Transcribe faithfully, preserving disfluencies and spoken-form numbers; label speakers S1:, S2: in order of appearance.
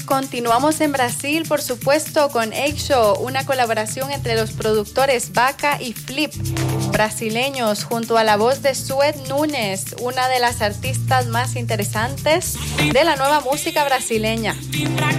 S1: continuamos en Brasil, por supuesto, con Eixo, una colaboración entre los productores Vaca y Flip, brasileños, junto a la voz de Sued Nunes, una de las artistas más interesantes de la nueva música brasileña.